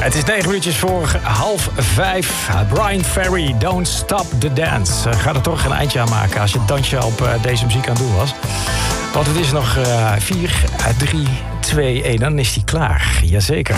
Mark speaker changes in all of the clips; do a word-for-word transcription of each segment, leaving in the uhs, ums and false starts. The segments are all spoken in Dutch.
Speaker 1: Het is negen minuutjes voor half vijf. Brian Ferry, Don't Stop the Dance. Uh, ga er toch een eindje aan maken als je het dansje op uh, deze muziek aan het doen was. Want het is nog uh, vier, drie, twee, één. Dan is die klaar. Jazeker.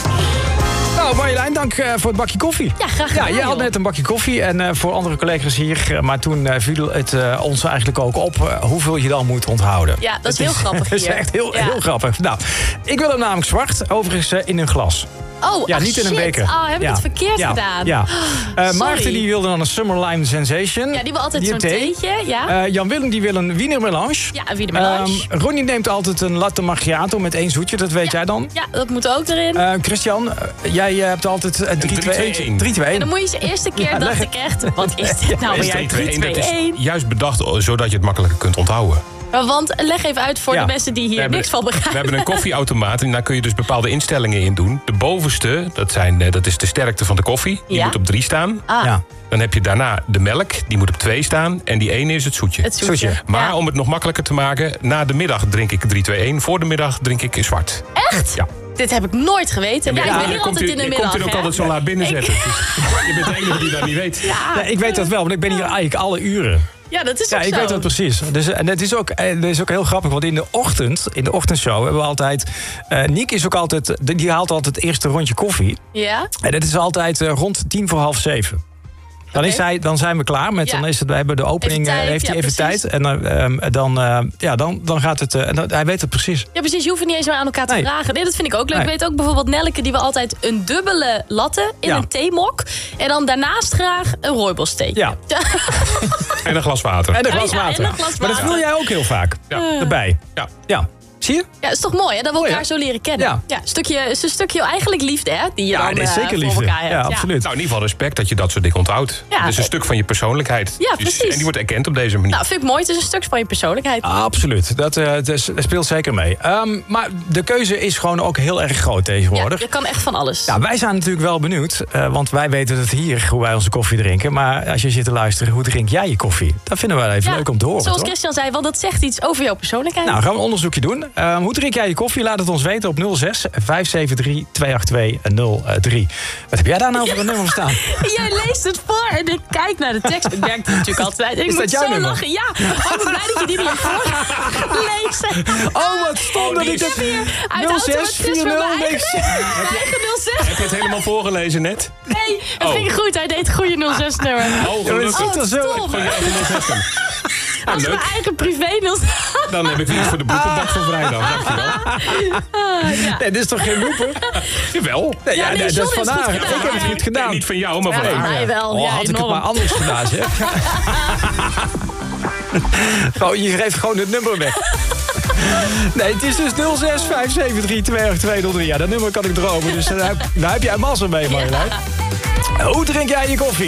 Speaker 1: Nou, Marjolein, dank uh, voor het bakje koffie.
Speaker 2: Ja, graag gedaan.
Speaker 1: Ja, je had net een bakje koffie. En uh, voor andere collega's hier. Uh, maar toen uh, viel het uh, ons eigenlijk ook op uh, hoeveel je dan moet onthouden.
Speaker 2: Ja, dat is heel grappig hier.
Speaker 1: Dat is echt heel,
Speaker 2: ja.
Speaker 1: heel grappig. Nou, ik wil hem namelijk zwart. Overigens uh, in een glas.
Speaker 2: Oh,
Speaker 1: ja,
Speaker 2: ach,
Speaker 1: niet in een
Speaker 2: shit.
Speaker 1: beker.
Speaker 2: Oh, heb ik
Speaker 1: ja.
Speaker 2: het verkeerd
Speaker 1: ja.
Speaker 2: gedaan?
Speaker 1: Ja. Uh,
Speaker 2: Sorry.
Speaker 1: Maarten die wilde dan een Summer Lime Sensation.
Speaker 2: Ja, die wil altijd
Speaker 1: die
Speaker 2: zo'n
Speaker 1: thee.
Speaker 2: theetje. Ja.
Speaker 1: Uh, Jan Willem die wil een Wiener Melange.
Speaker 2: Ja, een Wiener Melange.
Speaker 1: Um, Ronnie neemt altijd een latte macchiato met één zoetje. Dat weet
Speaker 2: ja.
Speaker 1: jij dan?
Speaker 2: Ja, dat moet ook erin.
Speaker 1: Uh, Christian, uh, jij uh, hebt altijd uh, drie twee één. drie twee één.
Speaker 2: En dan moet je de eerste keer
Speaker 1: Ja,
Speaker 2: dacht
Speaker 1: leg-
Speaker 2: ik echt, wat is dit nou weer? drie twee één.
Speaker 3: Juist bedacht zodat je het makkelijker kunt onthouden.
Speaker 2: Want leg even uit voor
Speaker 1: Ja.
Speaker 2: de mensen die hier
Speaker 3: hebben-
Speaker 2: niks van begrijpen.
Speaker 3: We hebben een koffieautomaat en daar kun je dus bepaalde instellingen in doen. De bovenste, dat, zijn, eh, dat is de sterkte van de koffie. Die
Speaker 2: Ja.
Speaker 3: moet op drie staan.
Speaker 2: Ah,
Speaker 1: Ja.
Speaker 3: Dan heb je daarna de melk, die moet op twee staan. En die ene is het zoetje.
Speaker 2: het zoetje.
Speaker 1: Zoetje.
Speaker 3: Maar
Speaker 2: Ja.
Speaker 3: om het nog makkelijker te maken, na de middag drink ik drie twee één. Voor de middag drink ik zwart.
Speaker 2: Echt?
Speaker 3: Ja.
Speaker 2: Dit heb ik nooit geweten. Ja, ik ben
Speaker 3: je
Speaker 2: hier
Speaker 3: komt
Speaker 2: altijd
Speaker 3: u-
Speaker 2: in de
Speaker 3: je
Speaker 2: middag.
Speaker 3: komt er ook
Speaker 2: hè?
Speaker 3: altijd zo laat binnen
Speaker 2: Ik-
Speaker 3: zetten. Dus je bent de enige die dat niet weet.
Speaker 2: Ja,
Speaker 1: Ja, ik weet dat wel, want ik ben hier eigenlijk alle uren.
Speaker 2: ja, dat is
Speaker 1: Ja,
Speaker 2: ook
Speaker 1: ik
Speaker 2: zo.
Speaker 1: weet dat precies. Dus, en het is, ook, eh, het is ook heel grappig, want in de ochtend, in de ochtendshow hebben we altijd... Uh, Niek is ook altijd, die haalt altijd het eerste rondje koffie.
Speaker 2: Ja?
Speaker 1: En dat is altijd uh, rond tien voor half zeven. Dan, is
Speaker 2: Oké.
Speaker 1: hij, dan zijn we klaar met,
Speaker 2: Ja.
Speaker 1: dan is het, we hebben de opening,
Speaker 2: Even
Speaker 1: uh,
Speaker 2: tijd,
Speaker 1: heeft hij
Speaker 2: ja,
Speaker 1: even
Speaker 2: precies.
Speaker 1: tijd. En uh, um, dan, uh, ja, dan, dan gaat het, uh, en dan, hij weet het precies.
Speaker 2: Ja, precies. Je hoeft het niet eens meer aan elkaar te
Speaker 1: Nee.
Speaker 2: vragen. Nee, dat vind ik ook leuk.
Speaker 1: Nee.
Speaker 2: Ik weet ook bijvoorbeeld Nelleke, die wil altijd een dubbele latte in
Speaker 1: Ja.
Speaker 2: een theemok. En dan daarnaast graag een rooibostheetje.
Speaker 1: Ja.
Speaker 3: En een glas water.
Speaker 1: En een
Speaker 2: Ja,
Speaker 1: glas
Speaker 2: ja, en
Speaker 1: water.
Speaker 2: een glas
Speaker 1: Maar dat
Speaker 2: water.
Speaker 1: wil jij ook heel vaak.
Speaker 3: Ja.
Speaker 1: Erbij.
Speaker 3: Ja.
Speaker 1: Ja. Zie je?
Speaker 2: Ja, is toch mooi hè, dat we
Speaker 1: Mooi,
Speaker 2: elkaar
Speaker 1: hè?
Speaker 2: zo leren kennen.
Speaker 1: Ja.
Speaker 2: Ja, een stukje, is een stukje eigenlijk liefde hè, die je
Speaker 1: Ja,
Speaker 2: dan
Speaker 1: dat is
Speaker 2: eh,
Speaker 1: zeker
Speaker 2: voor
Speaker 1: liefde.
Speaker 2: elkaar hebt.
Speaker 1: Ja, absoluut.
Speaker 3: Nou, in ieder geval respect dat je dat soort dingen onthoudt.
Speaker 2: Ja.
Speaker 3: Het is een stuk van je persoonlijkheid.
Speaker 2: Ja,
Speaker 3: Dus-
Speaker 2: precies.
Speaker 3: en die wordt erkend op deze manier.
Speaker 2: Nou, vind ik mooi. Het is een stuk van je persoonlijkheid.
Speaker 1: Absoluut. Dat, uh, dat is- dat speelt zeker mee. Um, maar de keuze is gewoon ook heel erg groot
Speaker 2: Ja,
Speaker 1: tegenwoordig.
Speaker 2: je kan echt van alles.
Speaker 1: Ja, wij zijn natuurlijk wel benieuwd, uh, want wij weten het hier hoe wij onze koffie drinken. Maar als je zit te luisteren, hoe drink jij je koffie? Dat vinden we wel even
Speaker 2: Ja,
Speaker 1: leuk om te horen,
Speaker 2: Zoals
Speaker 1: toch?
Speaker 2: Christian zei, want dat zegt iets over jouw persoonlijkheid.
Speaker 1: Nou, gaan we een onderzoekje doen. Um, hoe drink jij je koffie? Laat het ons weten op nul zes vijf zeven drie twee acht twee nul drie. Wat heb jij daar nou voor een nummer staan?
Speaker 2: Jij leest het voor en ik kijk naar de tekst. Ik merk het natuurlijk altijd. Ik
Speaker 1: Is dat
Speaker 2: moet
Speaker 1: jouw
Speaker 2: zo
Speaker 1: nummer?
Speaker 2: lachen. Ja, maar ik ben blij dat je die niet voor lezen.
Speaker 1: Oh, wat stom dat
Speaker 3: die
Speaker 1: ik
Speaker 3: is-
Speaker 1: dat...
Speaker 2: Uit
Speaker 1: nul zes
Speaker 2: automatisme
Speaker 1: vier nul
Speaker 2: mijn eigen, mijn eigen nul zes.
Speaker 3: Heb je het helemaal voorgelezen net?
Speaker 2: Nee, het
Speaker 3: Oh.
Speaker 2: ging goed. Hij deed het goede nul zes nummer.
Speaker 3: Oh,
Speaker 1: Ja, maar het
Speaker 3: gelukkig.
Speaker 1: ziet er zo...
Speaker 2: Top.
Speaker 3: Van je eigen nul zes dan.
Speaker 2: Dat is
Speaker 3: leuk.
Speaker 2: mijn eigen privé nul zes.
Speaker 3: Dan heb ik iets voor de boekenbak van vrijdag. Dankjewel.
Speaker 1: Nee, dit is toch geen roeper?
Speaker 3: Jawel.
Speaker 1: Nee,
Speaker 2: Ja, nee,
Speaker 1: dat is
Speaker 2: John heeft
Speaker 1: van
Speaker 2: het
Speaker 1: haar.
Speaker 2: goed
Speaker 1: Ik
Speaker 2: gedaan.
Speaker 1: heb het goed
Speaker 3: Nee,
Speaker 1: gedaan.
Speaker 3: niet van jou, maar
Speaker 2: Ja,
Speaker 3: van
Speaker 2: van
Speaker 3: haar.
Speaker 2: mij wel.
Speaker 1: Oh,
Speaker 2: Ja,
Speaker 1: had ik het
Speaker 2: enorm.
Speaker 1: maar anders gedaan, zeg. Gewoon, je geeft gewoon het nummer weg. Nee, het is dus nul zes vijf zeven drie twee acht twee nul drie. Ja, dat nummer kan ik dromen. Dus daar heb, daar heb jij mazzel mee, Marjolein. Hoe drink jij je koffie?